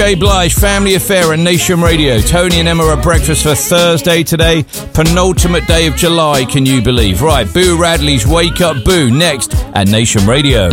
Jay Blige, Family Affair and Nation Radio. Tony and Emma at breakfast for Thursday today. Penultimate day of July, can you believe? Right, Boo Radley's Wake Up Boo next at Nation Radio.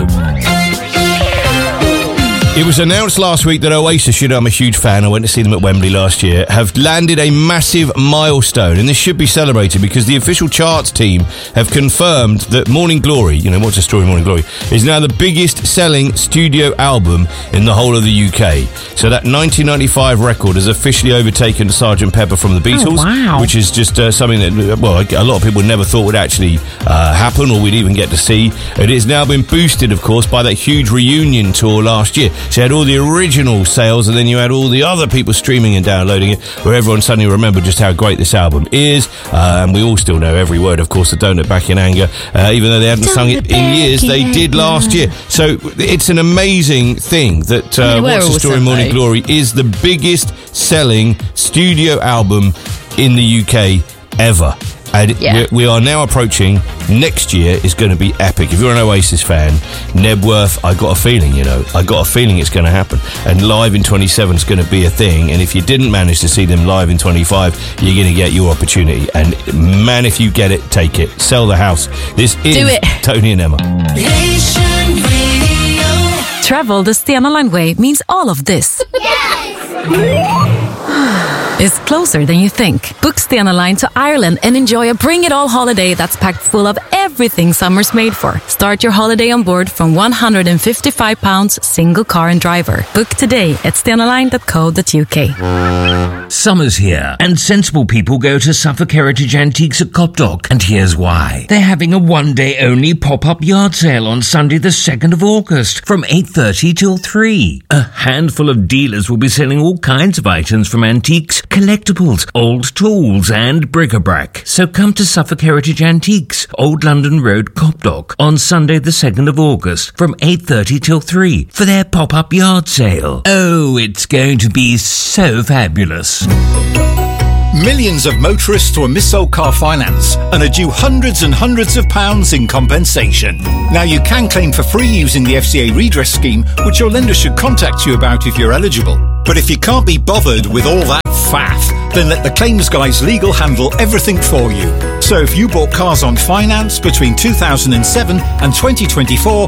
It was announced last week that Oasis, I'm a huge fan, I went to see them at Wembley last year, have landed a massive milestone, and this should be celebrated because the official charts team have confirmed that Morning Glory, what's the story Morning Glory, is now the biggest selling studio album in the whole of the UK. So that 1995 record has officially overtaken Sgt. Pepper from the Beatles, which is just something that, a lot of people never thought would actually happen or we'd even get to see. It has now been boosted, of course, by that huge reunion tour last year. So you had all the original sales and then you had all the other people streaming and downloading it, where everyone suddenly remembered just how great this album is. And we all still know every word, of course, of Don't Look Back in Anger. Even though they hadn't sung it in years, they did last year. So it's an amazing thing that What's the Story Morning Glory is the biggest selling studio album in the UK ever. And we are now approaching, next year is going to be epic. If you're an Oasis fan, Nebworth, I got a feeling, it's going to happen. And Live in 27 is going to be a thing. And if you didn't manage to see them live in 25, you're going to get your opportunity. And man, if you get it, take it. Sell the house. This is Tony and Emma. Travel the Stena Line way means all of this. Is closer than you think. Book Stena Line to Ireland and enjoy a bring-it-all holiday that's packed full of everything summer's made for. Start your holiday on board from £155 single car and driver. Book today at stenaline.co.uk. Summer's here, and sensible people go to Suffolk Heritage Antiques at Copdock, and here's why. They're having a one-day-only pop-up yard sale on Sunday the 2nd of August from 8:30 till 3. A handful of dealers will be selling all kinds of items from antiques, collectibles, old tools and bric-a-brac. So come to Suffolk Heritage Antiques, Old London Road, Copdock, on Sunday the 2nd of August from 8:30 till 3 for their pop-up yard sale. Oh, it's going to be so fabulous. Millions of motorists were mis-sold car finance and are due hundreds and hundreds of pounds in compensation. Now you can claim for free using the FCA redress scheme, which your lender should contact you about if you're eligible. But if you can't be bothered with all that faff, then let the claims guys legal handle everything for you. So if you bought cars on finance between 2007 and 2024,